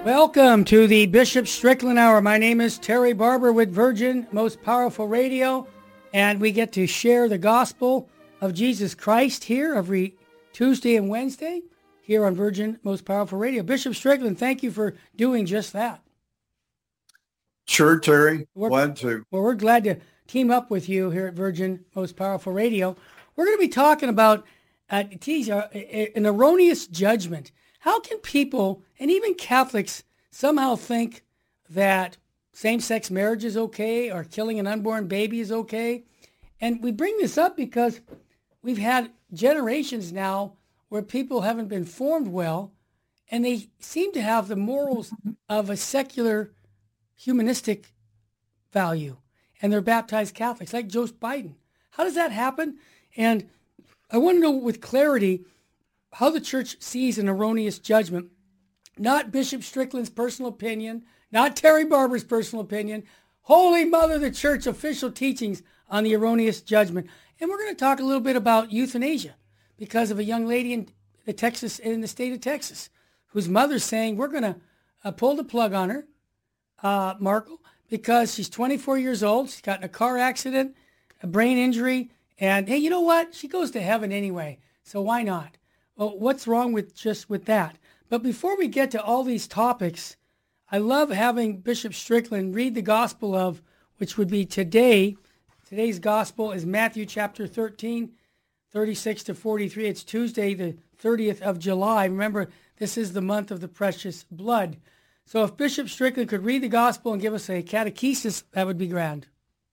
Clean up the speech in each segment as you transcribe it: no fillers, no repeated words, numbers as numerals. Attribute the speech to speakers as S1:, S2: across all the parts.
S1: Welcome to the Bishop Strickland Hour. My name is Terry Barber with Virgin Most Powerful Radio, and we get to share the gospel of Jesus Christ here every Tuesday and Wednesday here on Virgin Most Powerful Radio. Bishop Strickland, thank you for doing just that.
S2: Sure, Terry. Glad to.
S1: Well, we're glad to team up with you here at Virgin Most Powerful Radio. We're going to be talking about an erroneous judgment. How can people, and even Catholics, somehow think that same-sex marriage is okay or killing an unborn baby is okay? And we bring this up because we've had generations now where people haven't been formed well, and they seem to have the morals of a secular, humanistic value, and they're baptized Catholics, like Joe Biden. How does that happen? And I want to know with clarity how the church sees an erroneous judgment, not Bishop Strickland's personal opinion, not Terry Barber's personal opinion, Holy Mother, the Church official teachings on the erroneous judgment. And we're going to talk a little bit about euthanasia because of a young lady in the state of Texas, whose mother's saying, we're going to pull the plug on her, Markle, because she's 24 years old. She's got in a car accident, a brain injury, and hey, you know what? She goes to heaven anyway, so why not? Well, what's wrong with that? But before we get to all these topics, I love having Bishop Strickland read the gospel of, which would be today. Today's gospel is Matthew chapter 13, 36 to 43. It's Tuesday, the 30th of July. Remember, this is the month of the precious blood. So if Bishop Strickland could read the gospel and give us a catechesis, that would be grand.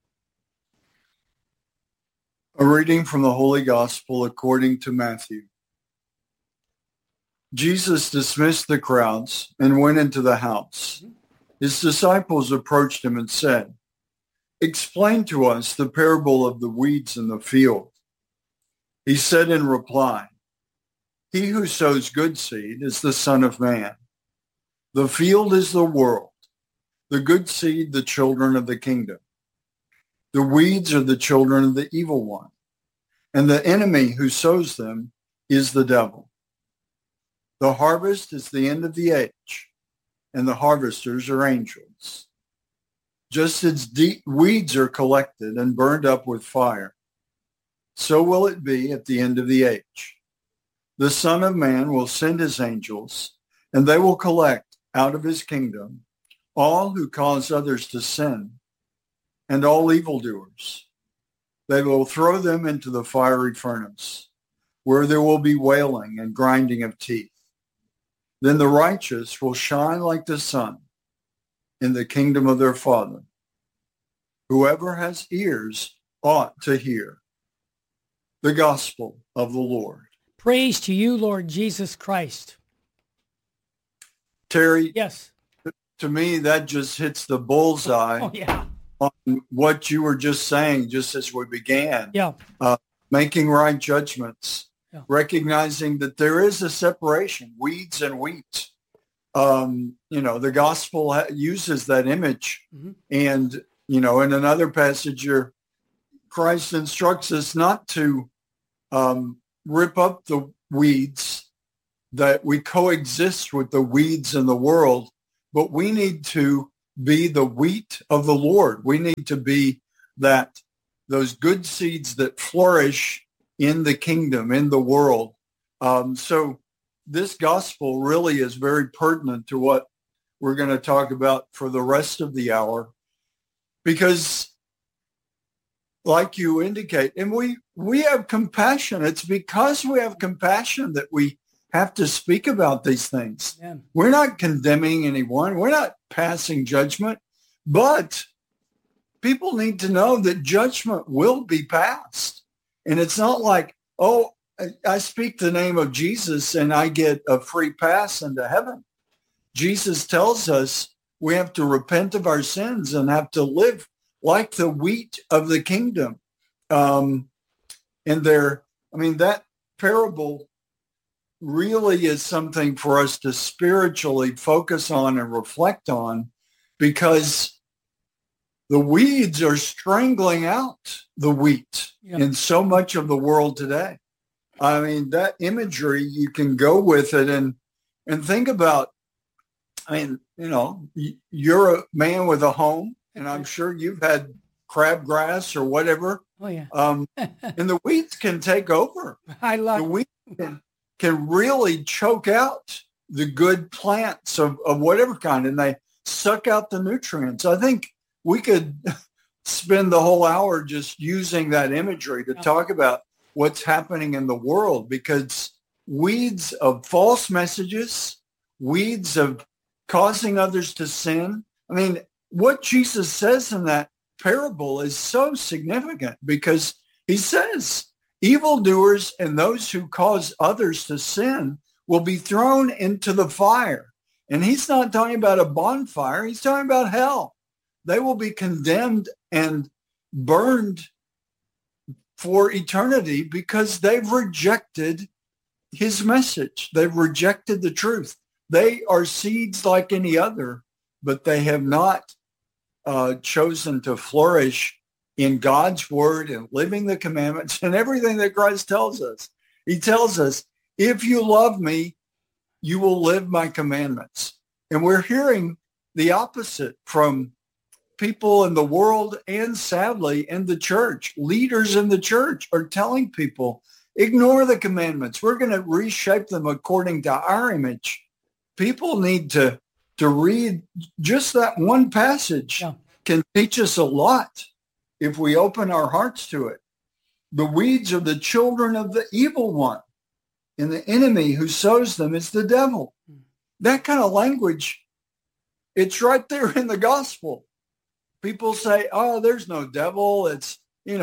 S2: A reading from the Holy Gospel according to Matthew. Jesus dismissed the crowds and went into the house. His disciples approached him and said, "Explain to us the parable of the weeds in the field." He said in reply, "He who sows good seed is the Son of Man. The field is the world, the good seed the children of the kingdom. The weeds are the children of the evil one, and the enemy who sows them is the devil. The harvest is the end of the age, and the harvesters are angels. Just as weeds are collected and burned up with fire, so will it be at the end of the age. The Son of Man will send his angels, and they will collect out of his kingdom all who cause others to sin and all evildoers. They will throw them into the fiery furnace, where there will be wailing and grinding of teeth. Then the righteous will shine like the sun in the kingdom of their Father. Whoever has ears ought to hear the gospel of the Lord."
S1: Praise to you, Lord Jesus Christ.
S2: Terry,
S1: yes.
S2: To me, that just hits the bullseye on what you were just saying just as we began.
S1: Yeah.
S2: Making right judgments. Yeah. Recognizing that there is a separation, weeds and wheat. The gospel uses that image. Mm-hmm. And, in another passage, Christ instructs us not to rip up the weeds, that we coexist with the weeds in the world, but we need to be the wheat of the Lord. We need to be those good seeds that flourish in the kingdom, in the world. So this gospel really is very pertinent to what we're going to talk about for the rest of the hour, because like you indicate, and we have compassion. It's because we have compassion that we have to speak about these things. Yeah. We're not condemning anyone. We're not passing judgment, but people need to know that judgment will be passed. And it's not like, oh, I speak the name of Jesus and I get a free pass into heaven. Jesus tells us we have to repent of our sins and have to live like the wheat of the kingdom. That parable really is something for us to spiritually focus on and reflect on, because the weeds are strangling out the wheat in so much of the world today. I mean, that imagery, you can go with it and think about I mean, you're a man with a home, and I'm sure you've had crabgrass or whatever.
S1: Oh, yeah.
S2: And the weeds can take over.
S1: The
S2: weeds can really choke out the good plants of whatever kind, and they suck out the nutrients. I think we could spend the whole hour just using that imagery to talk about what's happening in the world, because weeds of false messages, weeds of causing others to sin. I mean, what Jesus says in that parable is so significant, because he says evildoers and those who cause others to sin will be thrown into the fire. And he's not talking about a bonfire. He's talking about hell. They will be condemned and burned for eternity because they've rejected his message. They've rejected the truth. They are seeds like any other, but they have not chosen to flourish in God's word and living the commandments and everything that Christ tells us. He tells us, if you love me, you will live my commandments. And we're hearing the opposite from people in the world and, sadly, in the church. Leaders in the church are telling people, ignore the commandments. We're going to reshape them according to our image. People need to read just that one passage. Can teach us a lot if we open our hearts to it. The weeds are the children of the evil one, and the enemy who sows them is the devil. That kind of language, it's right there in the gospel. People say, oh, there's no devil. It's,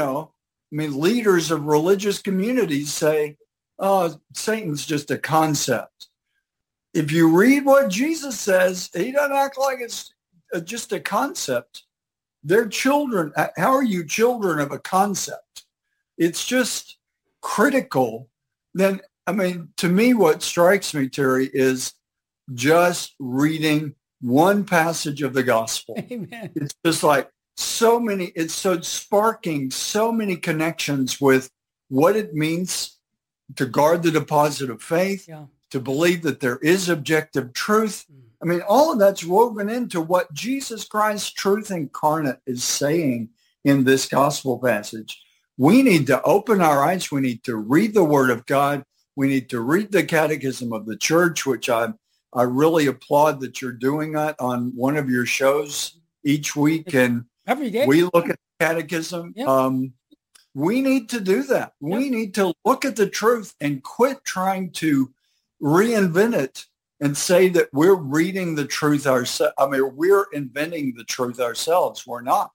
S2: leaders of religious communities say, oh, Satan's just a concept. If you read what Jesus says, he doesn't act like it's just a concept. They're children. How are you children of a concept? It's just critical. Then, to me, what strikes me, Terry, is just reading one passage of the gospel.
S1: Amen.
S2: It's just like it's so sparking so many connections with what it means to guard the deposit of faith, to believe that there is objective truth. All of that's woven into what Jesus Christ, truth incarnate, is saying in this gospel passage. We need to open our eyes. We need to read the word of God. We need to read the catechism of the church, which I really applaud that you're doing that on one of your shows each week. And
S1: every day
S2: we look at the catechism.
S1: Yep.
S2: We need to do that. Yep. We need to look at the truth and quit trying to reinvent it and say that we're reading the truth ourselves. We're inventing the truth ourselves. We're not.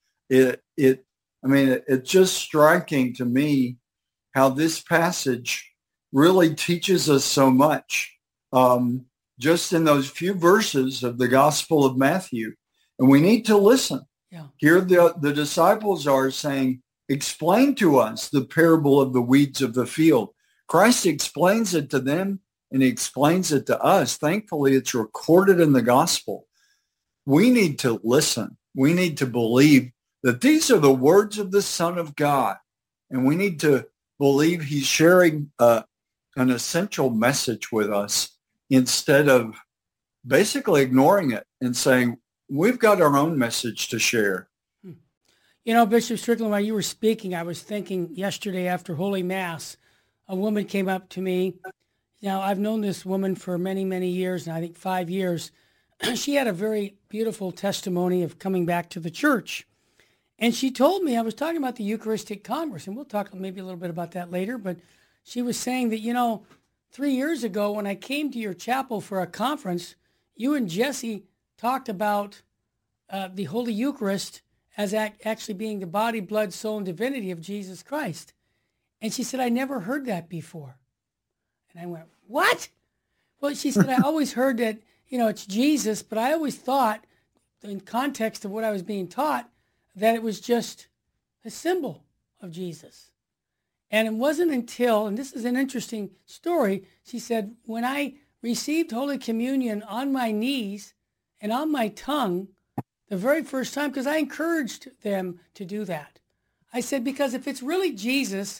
S2: It's just striking to me how this passage really teaches us so much. Just in those few verses of the Gospel of Matthew. And we need to listen.
S1: Yeah.
S2: Here the disciples are saying, explain to us the parable of the weeds of the field. Christ explains it to them, and he explains it to us. Thankfully, it's recorded in the gospel. We need to listen. We need to believe that these are the words of the Son of God. And we need to believe he's sharing an essential message with us, instead of basically ignoring it and saying, we've got our own message to share.
S1: Bishop Strickland, while you were speaking, I was thinking yesterday after Holy Mass, a woman came up to me. Now, I've known this woman for many, many years, and I think 5 years. She had a very beautiful testimony of coming back to the church. And she told me, I was talking about the Eucharistic Congress, and we'll talk maybe a little bit about that later, but she was saying that, 3 years ago, when I came to your chapel for a conference, you and Jesse talked about the Holy Eucharist as actually being the body, blood, soul, and divinity of Jesus Christ. And she said, I never heard that before. And I went, what? Well, she said, I always heard that, it's Jesus, but I always thought, in context of what I was being taught, that it was just a symbol of Jesus. And it wasn't until, and this is an interesting story, she said, when I received Holy Communion on my knees and on my tongue the very first time, because I encouraged them to do that. I said, because if it's really Jesus,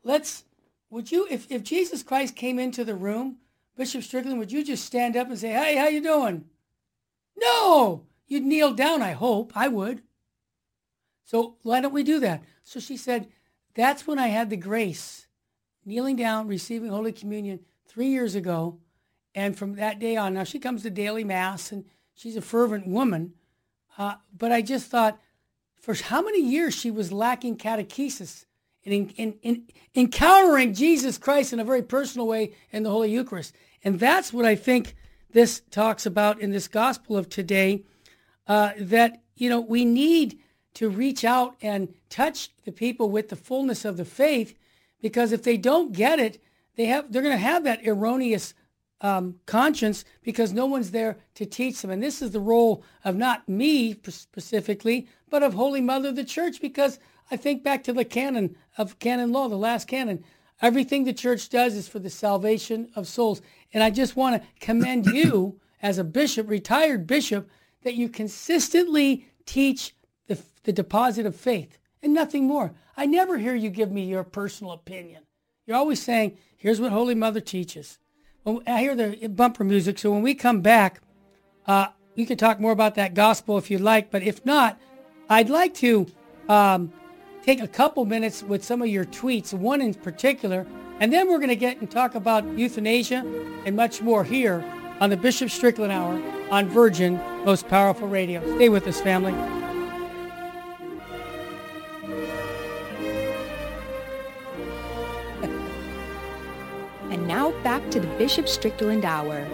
S1: if Jesus Christ came into the room, Bishop Strickland, would you just stand up and say, hey, how you doing? No, you'd kneel down, I hope. I would. So why don't we do that? So she said, that's when I had the grace, kneeling down, receiving Holy Communion 3 years ago. And from that day on, now she comes to daily mass and she's a fervent woman. But I just thought, for how many years she was lacking catechesis and in encountering Jesus Christ in a very personal way in the Holy Eucharist. And that's what I think this talks about in this gospel of today, that, we need to reach out and touch the people with the fullness of the faith, because if they don't get it, they're going to have that erroneous conscience because no one's there to teach them. And this is the role of not me specifically, but of Holy Mother of the Church, because I think back to the canon law, the last canon. Everything the church does is for the salvation of souls. And I just want to commend you as a bishop, retired bishop, that you consistently teach the deposit of faith and nothing more. I never hear you give me your personal opinion. You're always saying, here's what Holy Mother teaches. Well, I hear the bumper music, so when we come back, you can talk more about that gospel if you'd like, but if not, I'd like to take a couple minutes with some of your tweets, one in particular, and then we're going to get and talk about euthanasia and much more here on the Bishop Strickland Hour on Virgin Most Powerful Radio. Stay with us, family.
S3: And now back to the Bishop Strickland Hour.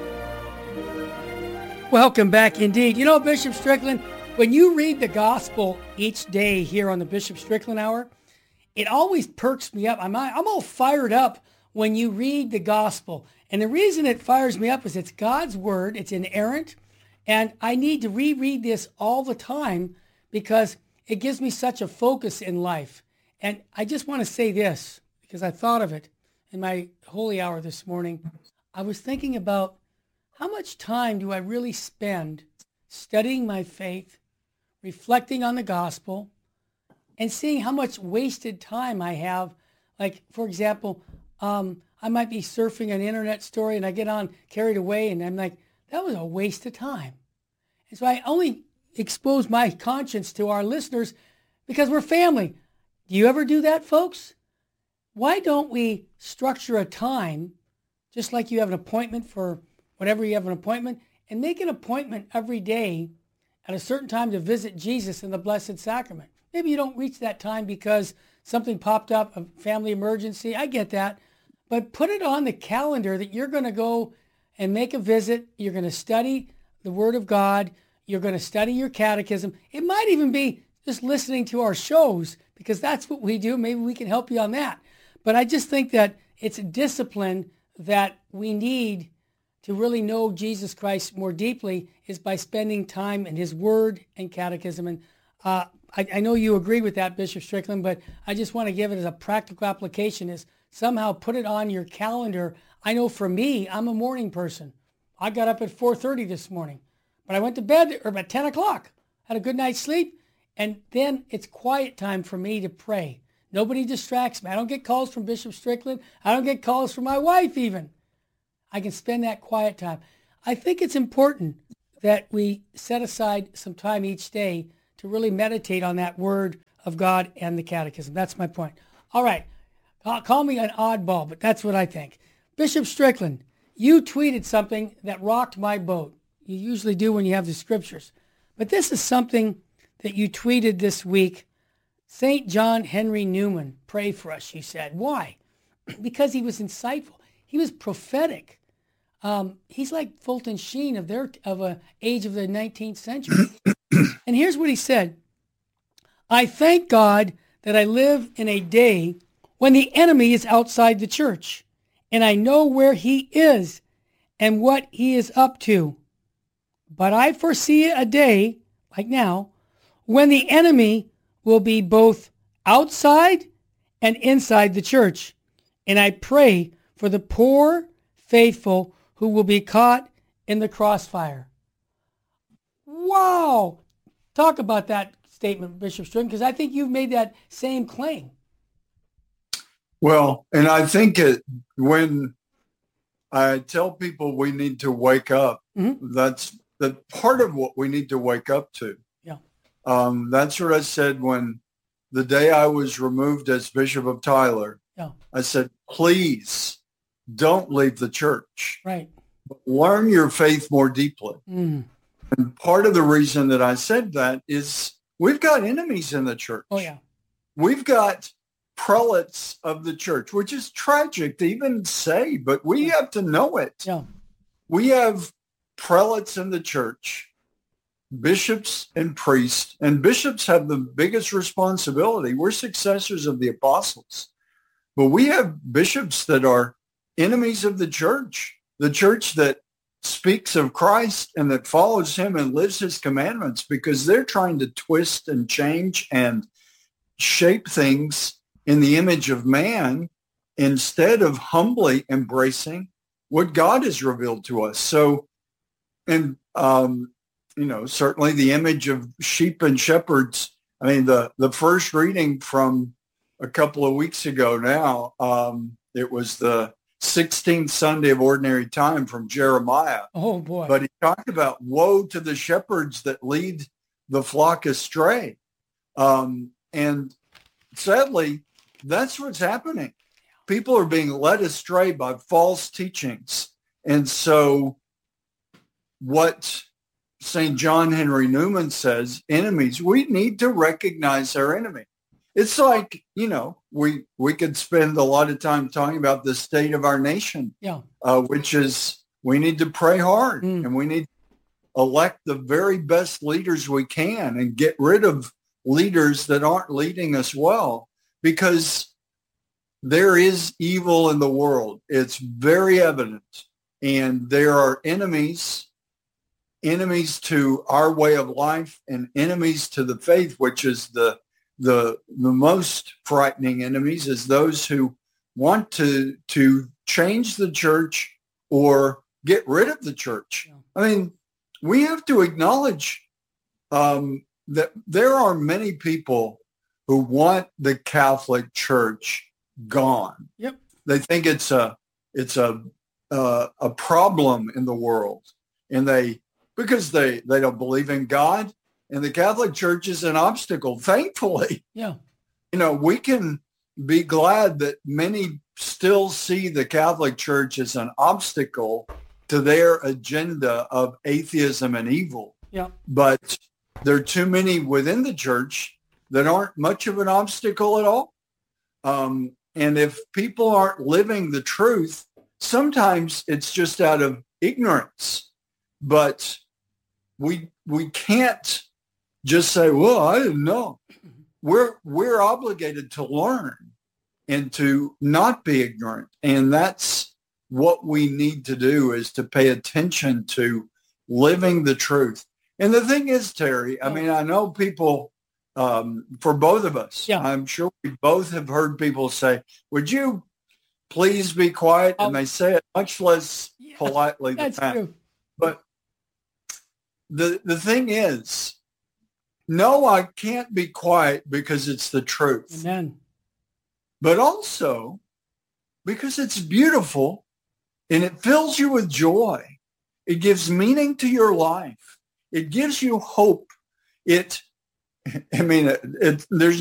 S1: Welcome back indeed. Bishop Strickland, when you read the gospel each day here on the Bishop Strickland Hour, it always perks me up. I'm all fired up when you read the gospel. And the reason it fires me up is it's God's word. It's inerrant. And I need to reread this all the time because it gives me such a focus in life. And I just want to say this because I thought of it in my holy hour this morning. I was thinking about how much time do I really spend studying my faith, reflecting on the gospel, and seeing how much wasted time I have. Like, for example, I might be surfing an internet story and I get on carried away and I'm like, that was a waste of time. And so I only expose my conscience to our listeners because we're family. Do you ever do that, folks? Why don't we structure a time, just like you have an appointment for whatever you have an appointment, and make an appointment every day at a certain time to visit Jesus in the Blessed Sacrament? Maybe you don't reach that time because something popped up, a family emergency. I get that. But put it on the calendar that you're going to go and make a visit. You're going to study the Word of God. You're going to study your catechism. It might even be just listening to our shows because that's what we do. Maybe we can help you on that. But I just think that it's a discipline that we need to really know Jesus Christ more deeply is by spending time in his word and catechism. And I know you agree with that, Bishop Strickland, but I just want to give it as a practical application is somehow put it on your calendar. I know for me, I'm a morning person. I got up at 4:30 this morning, but I went to bed about 10 o'clock, had a good night's sleep, and then it's quiet time for me to pray. Nobody distracts me. I don't get calls from Bishop Strickland. I don't get calls from my wife even. I can spend that quiet time. I think it's important that we set aside some time each day to really meditate on that word of God and the catechism. That's my point. All right. Call me an oddball, but that's what I think. Bishop Strickland, you tweeted something that rocked my boat. You usually do when you have the scriptures. But this is something that you tweeted this week. St. John Henry Newman, pray for us, you said. Why? Because he was insightful. He was prophetic. He's like Fulton Sheen of a age of the 19th century. And here's what he said. I thank God that I live in a day when the enemy is outside the church, and I know where he is and what he is up to. But I foresee a day, like now, when the enemy will be both outside and inside the church. And I pray for the poor faithful who will be caught in the crossfire. Wow! Talk about that statement, Bishop Strickland, because I think you've made that same claim.
S2: Well, and I think when I tell people we need to wake up, that's that part of what we need to wake up to.
S1: Yeah.
S2: That's what I said when the day I was removed as Bishop of Tyler.
S1: Yeah.
S2: I said, please don't leave the church.
S1: Right.
S2: Learn your faith more deeply.
S1: Mm.
S2: And part of the reason that I said that is we've got enemies in the church.
S1: Oh, yeah.
S2: We've got prelates of the church, which is tragic to even say, but we have to know it.
S1: Yeah.
S2: We have prelates in the church, bishops and priests, and bishops have the biggest responsibility. We're successors of the apostles, but we have bishops that are enemies of the church that speaks of Christ and that follows him and lives his commandments, because they're trying to twist and change and shape things in the image of man instead of humbly embracing what God has revealed to us. So, and, certainly the image of sheep and shepherds. I mean, the first reading from a couple of weeks ago now, it was the 16th Sunday of Ordinary Time from Jeremiah.
S1: Oh, boy.
S2: But he talked about woe to the shepherds that lead the flock astray. And sadly, that's what's happening. People are being led astray by false teachings. And so what St. John Henry Newman says, enemies, we need to recognize our enemy. It's like, we could spend a lot of time talking about the state of our nation, which is we need to pray hard and we need to elect the very best leaders we can and get rid of leaders that aren't leading us well, because there is evil in the world. It's very evident. And there are enemies to our way of life and enemies to the faith, which is the most frightening enemies, is those who want to change the church or get rid of the church. Yeah. I mean, we have to acknowledge that there are many people who want the Catholic Church gone.
S1: Yep.
S2: They think it's a problem in the world, and because they don't believe in God. And the Catholic Church is an obstacle, thankfully.
S1: Yeah.
S2: We can be glad that many still see the Catholic Church as an obstacle to their agenda of atheism and evil.
S1: Yeah.
S2: But there are too many within the church that aren't much of an obstacle at all. And if people aren't living the truth, sometimes it's just out of ignorance. But we can't just say, well, I didn't know. We're obligated to learn and to not be ignorant. And that's what we need to do, is to pay attention to living the truth. And the thing is, Terry, I mean, I know people, for both of us, I'm sure we both have heard people say, would you please be quiet? And they say it much less politely than that. True. But the thing is, no, I can't be quiet because it's the truth.
S1: Amen.
S2: But also because it's beautiful and it fills you with joy. It gives meaning to your life. It gives you hope. There's